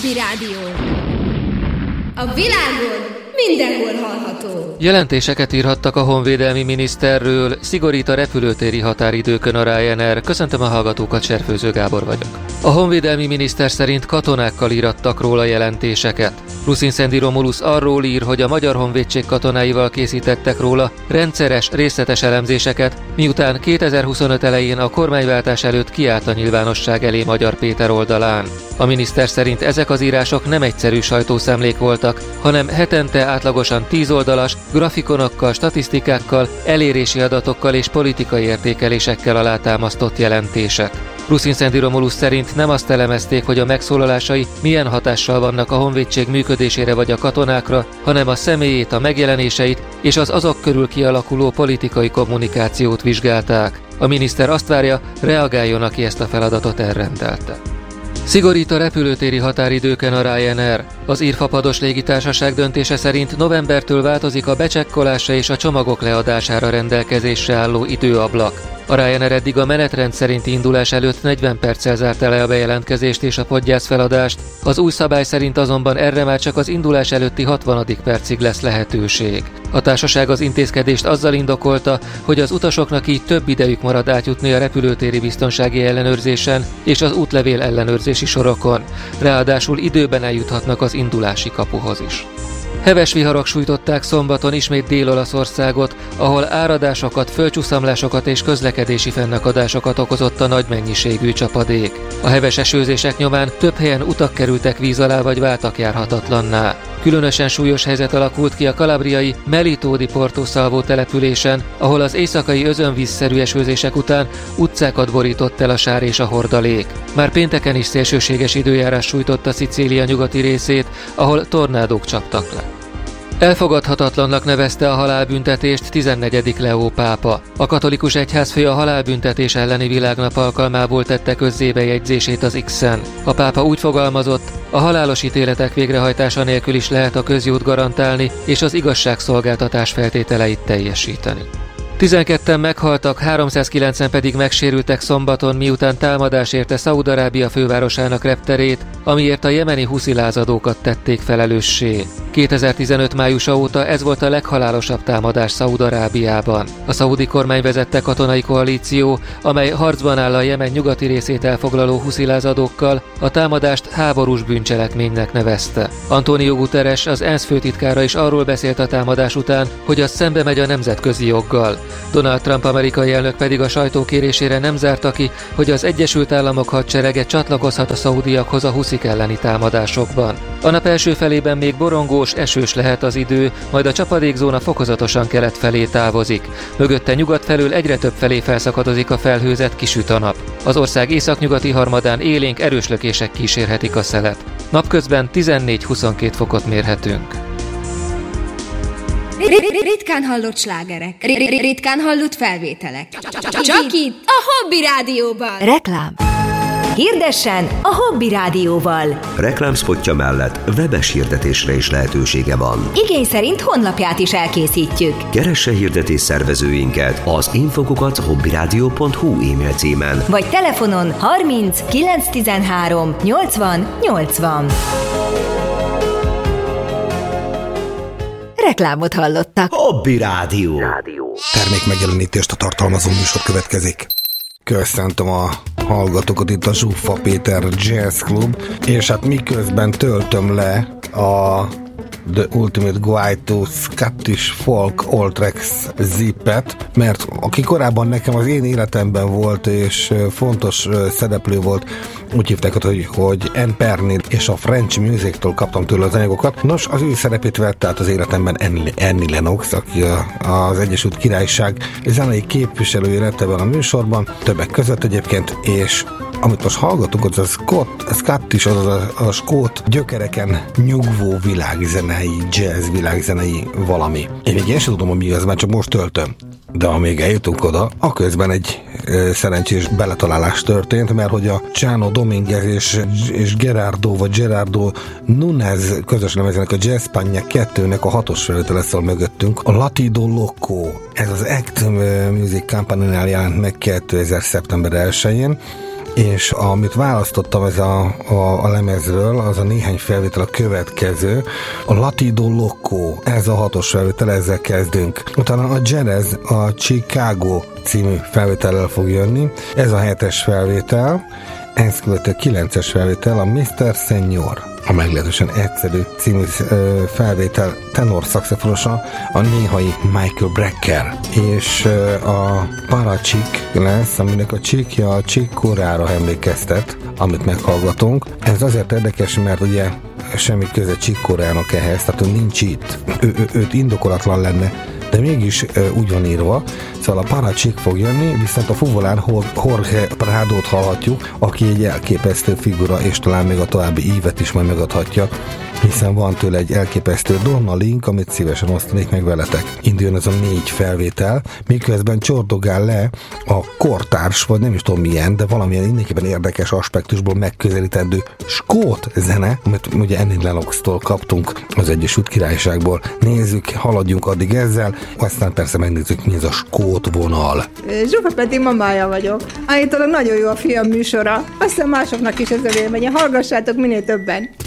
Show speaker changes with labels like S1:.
S1: Hobby Rádió. A világon mindenhol hallható.
S2: Jelentéseket írhattak a honvédelmi miniszterről, szigorít a repülőtéri határidőkön a Ryanair. Köszöntöm a hallgatókat, Serfőző Gábor vagyok. A honvédelmi miniszter szerint katonákkal írattak róla jelentéseket. Ruszin Szendi Romulus arról ír, hogy a Magyar Honvédség katonáival készítettek róla rendszeres, részletes elemzéseket, miután 2025 elején a kormányváltás előtt kiállt a nyilvánosság elé Magyar Péter oldalán. A miniszter szerint ezek az írások nem egyszerű sajtószemlék voltak, hanem hetente átlagosan 10 oldalas, grafikonokkal, statisztikákkal, elérési adatokkal és politikai értékelésekkel alátámasztott jelentések. Ruszin Szendi Romulus szerint nem azt elemezték, hogy a megszólalásai milyen hatással vannak a honvédség működésére vagy a katonákra, hanem a személyét, a megjelenéseit és az azok körül kialakuló politikai kommunikációt vizsgálták. A miniszter azt várja, reagáljon, aki ezt a feladatot elrendelte. Szigorít a repülőtéri határidőken a Ryanair. Az írfapados légitársaság döntése szerint novembertől változik a becsekkolásra és a csomagok leadására rendelkezésre álló időablak. A Ryanair eddig a menetrend szerinti indulás előtt 40 perccel zárta le a bejelentkezést és a podgyászfeladást, az új szabály szerint azonban erre már csak az indulás előtti 60. percig lesz lehetőség. A társaság az intézkedést azzal indokolta, hogy az utasoknak így több idejük marad átjutni a repülőtéri biztonsági ellenőrzésen és az útlevél ellenőrzési sorokon. Ráadásul időben eljuthatnak az indulási kapuhoz is. Heves viharok sújtották szombaton ismét Dél-Olaszországot, ahol áradásokat, földcsúszamlásokat és közlekedési fennakadásokat okozott a nagy mennyiségű csapadék. A heves esőzések nyomán több helyen utak kerültek víz alá vagy váltak járhatatlanná. Különösen súlyos helyzet alakult ki a kalabriai Melito di Porto Salvo településen, ahol az éjszakai özönvízszerű esőzések után utcákat borított el a sár és a hordalék. Már pénteken is szélsőséges időjárás sújtotta Szicília nyugati részét, ahol tornádók csaptak le. Elfogadhatatlannak nevezte a halálbüntetést 14. Leó pápa. A katolikus egyházfő a halálbüntetés elleni világnap alkalmából tette közzé bejegyzését az X-en. A pápa úgy fogalmazott, a halálos ítéletek végrehajtása nélkül is lehet a közjót garantálni és az igazságszolgáltatás feltételeit teljesíteni. 12-en meghaltak, 390 pedig megsérültek szombaton, miután támadás érte Szaúd-Arábia fővárosának repterét, amiért a jemeni huszi lázadókat tették felelőssé. 2015 májusa óta ez volt a leghalálosabb támadás Szaúd-Arábiában. A szaúdi kormány vezette katonai koalíció, amely harcban áll a Jemen nyugati részét elfoglaló huszi lázadókkal, a támadást háborús bűncselekménynek nevezte. Antonio Guterres, az ENSZ főtitkára is arról beszélt a támadás után, hogy az szembe megy a nemzetközi joggal. Donald Trump amerikai elnök pedig a sajtó kérésére nem zárta ki, hogy az Egyesült Államok hadserege csatlakozhat a szaudiakhoz a huszik elleni támadásokban. A nap első felében még borongós, esős lehet az idő, majd a csapadékzóna fokozatosan kelet felé távozik. Mögötte nyugat felől egyre több felé felszakadozik a felhőzet, kisüt a nap. Az ország északnyugati harmadán élénk erős lökések kísérhetik a szelet. Napközben 14-22 fokot mérhetünk.
S1: Ritkán hallott slágerek, ritkán hallott felvételek. Csak itt a Hobby Rádióban.
S3: Reklám. Hirdessen a Hobby Rádióval.
S4: Reklámspotja mellett webes hirdetésre is lehetősége van.
S3: Igény szerint honlapját is elkészítjük.
S4: Keresse hirdetés szervezőinket az info@hobbyradio.hu e-mail címen.
S3: Vagy telefonon 30 913 80 80. Reklámot hallottak.
S4: Hobby Rádió.
S5: Termékmegjelenítést tartalmazó műsor következik. Köszöntöm a hallgatókat, itt a Zsuffa Péter Jazz Club, és hát miközben töltöm le a The Ultimate Guide to Scottish Folk All Tracks zippet, mert aki korábban nekem az én életemben volt, és fontos szereplő volt, úgy hívták, hogy Anne Pernil, és a French Music-től kaptam tőle az anyagokat. Nos, az ő szerepét vette át az életemben Annie Lennox, aki az Egyesült Királyság zenei képviselője lett ebben a műsorban, többek között egyébként, és amit most hallgatunk, az a Scottish, az a skót gyökereken nyugvó világzenei, jazz világzenei valami. Én még én sem tudom, hogy mi az, mert csak most töltöm. De amíg eljutunk oda, aközben egy szerencsés beletalálás történt, mert hogy a Chano Dominguez és Gerardo Nunez közös lemezenek, a Jazz Spagna 2-nek a 6-os felvétele szól mögöttünk. A Latido Loco, ez az Act Music Company-nál jelent meg 2000. szeptember 1-én. és amit választottam ez a lemezről, az a néhány felvétel a következő. A Latido Loco, ez a 6-os felvétel, ezzel kezdünk. Utána a Jerez, a Chicago című felvétellel fog jönni. Ez a 7-es felvétel, ezt követő a 9-es felvétel, a Mr. Senor, a meglehetősen egyszerű című felvétel tenor szaxofonosa, a néhai Michael Brecker, és a Parachik lesz, aminek a csikja a Chick Coreára emlékeztet, amit meghallgatunk. Ez azért érdekes, mert ugye semmi köze Chick Coreának ehhez, tehát ő nincs itt. Őt indokolatlan lenne, de mégis úgy van írva. Szóval a Parachik fog jönni, viszont a fuvolán Jorge Pradót hallhatjuk, aki egy elképesztő figura, és talán még a további ívet is majd megadhatja, hiszen van tőle egy elképesztő Donna Link, amit szívesen osztanék meg veletek. Induljon ez a 4 felvétel, miközben csordogál le a kortárs, vagy nem is tudom milyen, de valamilyen mindenképpen érdekes aspektusból megközelítendő skót zene, amit ugye Annie Lennox-tól kaptunk az Egyesült Királyságból. Nézzük, haladjunk addig ezzel, aztán persze megnézzük, mi ez a skót vonal.
S6: Zsufa Peti mamája vagyok. Állítólag nagyon jó a film műsora. Aztán másoknak is ez a véleménye. Hallgassátok minél többen.